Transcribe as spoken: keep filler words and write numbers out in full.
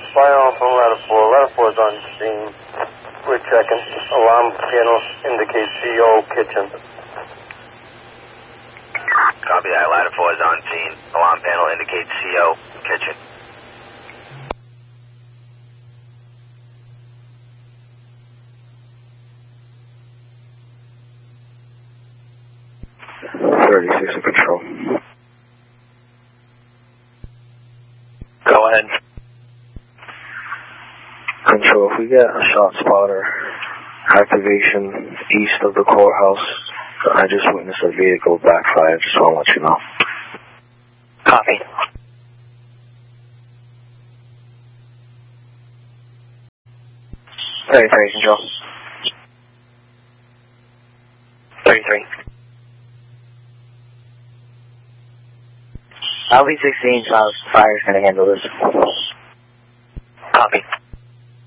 Firearm from ladder four. Ladder four is on scene. We're checking. Alarm panel indicates C O kitchen. Copy that. Ladder four is on scene. Alarm panel indicates C O kitchen. thirty-six in control. Go ahead. Control, if we get a shot spotter activation east of the courthouse, I just witnessed a vehicle backfire. Just want to let you know. Copy. thirty-three, control. thirty-three. I'll be sixteen, so Fire's going to handle this. Copy.